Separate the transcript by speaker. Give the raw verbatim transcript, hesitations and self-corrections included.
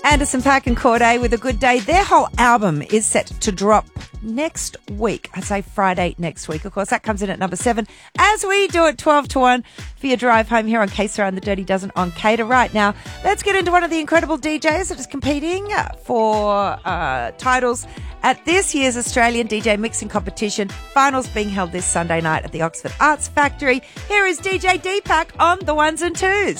Speaker 1: Anderson .Paak and Corday with A Good Day. Their whole album is set to drop next week. I say Friday next week. Of course, that comes in at number seven, as we do at twelve to one for your drive home here on K S R and The Dirty Dozen on Cater. Right now, let's get into one of the incredible D Js that is competing for uh, titles at this year's Australian D J Mixing Competition. Finals being held this Sunday night at the Oxford Arts Factory. Here is D J Deepak on the ones and twos.